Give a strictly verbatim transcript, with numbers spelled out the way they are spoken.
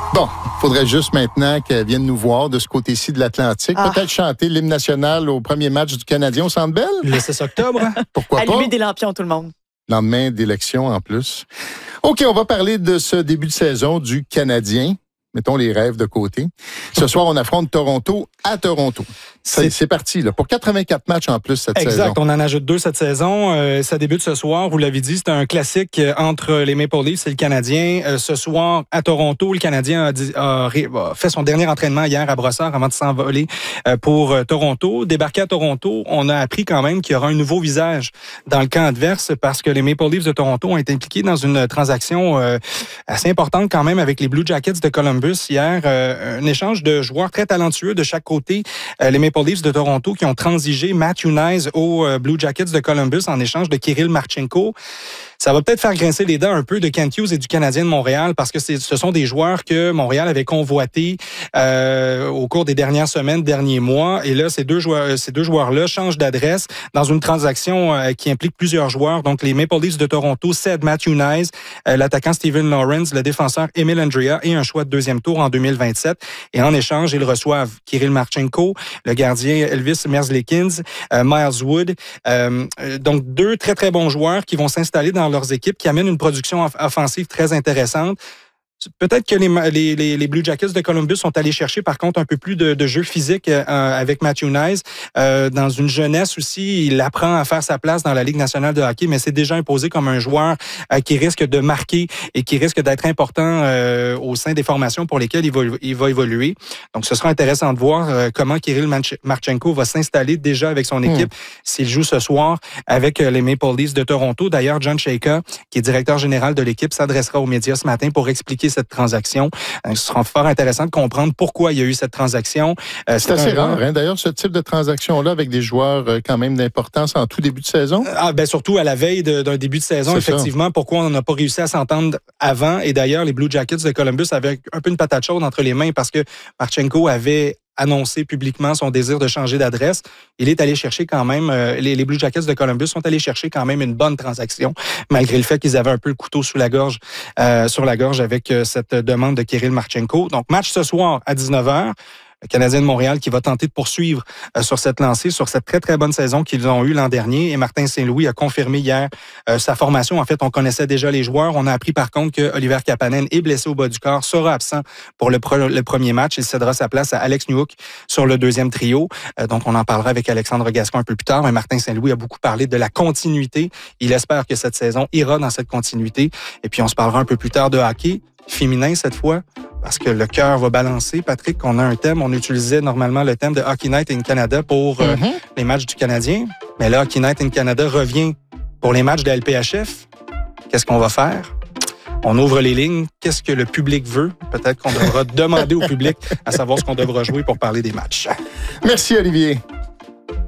Bon, il faudrait juste maintenant qu'elle vienne nous voir de ce côté-ci de l'Atlantique. Ah. Peut-être chanter l'hymne national au premier match du Canadien au Centre Bell. Le six octobre. Pourquoi pas? Allumer des lampions, tout le monde. Lendemain d'élection, en plus. OK, on va parler de ce début de saison du Canadien. Mettons les rêves de côté. Ce soir, on affronte Toronto à Toronto. C'est, c'est parti, là, pour quatre-vingt-quatre matchs en plus cette exact, saison. Exact, on en ajoute deux cette saison. Euh, ça débute ce soir, vous l'avez dit, c'est un classique entre les Maple Leafs et le Canadien. Euh, ce soir, à Toronto, le Canadien a, dit, a, a fait son dernier entraînement hier à Brossard avant de s'envoler euh, pour euh, Toronto. Débarqué à Toronto, on a appris quand même qu'il y aura un nouveau visage dans le camp adverse parce que les Maple Leafs de Toronto ont été impliqués dans une transaction euh, assez importante quand même avec les Blue Jackets de Columbus hier. Euh, un échange de joueurs très talentueux de chaque côté. Euh, les Maple Leafs de Toronto qui ont transigé Matthew Knies aux euh, Blue Jackets de Columbus en échange de Kirill Marchenko. Ça va peut-être faire grincer les dents un peu de Kent Hughes et du Canadien de Montréal parce que c'est, ce sont des joueurs que Montréal avait convoités euh, au cours des dernières semaines, derniers mois. Et là, ces deux joueurs, ces deux joueurs-là changent d'adresse dans une transaction euh, qui implique plusieurs joueurs. Donc, les Maple Leafs de Toronto cèdent Matthew Knies, euh, l'attaquant Steven Lawrence, le défenseur Emil Andrea et un choix de deuxième tour en deux mille vingt-sept. Et en échange, ils reçoivent Kirill Marchenko, le gardien Elvis Merzlikins, euh, Miles Wood. Euh, donc, deux très, très bons joueurs qui vont s'installer dans leurs équipes, qui amènent une production offensive très intéressante. Peut-être que les, les, les Blue Jackets de Columbus sont allés chercher, par contre, un peu plus de, de jeu physique euh, avec Matthew Knies. Euh, dans une jeunesse aussi, il apprend à faire sa place dans la Ligue nationale de hockey, mais c'est déjà imposé comme un joueur euh, qui risque de marquer et qui risque d'être important euh, au sein des formations pour lesquelles il va, il va évoluer. Donc, ce sera intéressant de voir euh, comment Kirill Marchenko va s'installer déjà avec son équipe mmh. s'il joue ce soir avec les Maple Leafs de Toronto. D'ailleurs, John Chayka, qui est directeur général de l'équipe, s'adressera aux médias ce matin pour expliquer cette transaction. Ce sera fort intéressant de comprendre pourquoi il y a eu cette transaction. Euh, c'est, c'est assez rare, hein? D'ailleurs, ce type de transaction-là avec des joueurs quand même d'importance en tout début de saison. Ah, ben surtout à la veille de, d'un début de saison, c'est effectivement. Ça. Pourquoi on n'a pas réussi à s'entendre avant? Et d'ailleurs, les Blue Jackets de Columbus avaient un peu une patate chaude entre les mains parce que Marchenko avait annoncé publiquement son désir de changer d'adresse. Il est allé chercher quand même, euh, les, les Blue Jackets de Columbus sont allés chercher quand même une bonne transaction, malgré le fait qu'ils avaient un peu le couteau sous la gorge, euh, sur la gorge avec euh, cette demande de Kirill Marchenko. Donc, match ce soir à dix-neuf heures. Le Canadien de Montréal qui va tenter de poursuivre euh, sur cette lancée, sur cette très, très bonne saison qu'ils ont eue l'an dernier. Et Martin Saint-Louis a confirmé hier euh, sa formation. En fait, on connaissait déjà les joueurs. On a appris par contre que Oliver Kapanen est blessé au bas du corps, sera absent pour le, pre- le premier match. Il cédera sa place à Alex Newhook sur le deuxième trio. Euh, donc, on en parlera avec Alexandre Gascon un peu plus tard. Mais Martin Saint-Louis a beaucoup parlé de la continuité. Il espère que cette saison ira dans cette continuité. Et puis, on se parlera un peu plus tard de hockey féminin cette fois. Parce que le cœur va balancer. Patrick, on a un thème. On utilisait normalement le thème de Hockey Night in Canada pour euh, mm-hmm. les matchs du Canadien. Mais là, Hockey Night in Canada revient pour les matchs de L P H F. Qu'est-ce qu'on va faire? On ouvre les lignes. Qu'est-ce que le public veut? Peut-être qu'on devra demander au public à savoir ce qu'on devra jouer pour parler des matchs. Merci, Olivier.